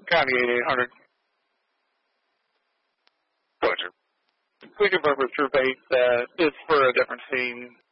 County 8800. Roger. We can work with Troop 8. It's for a different scene.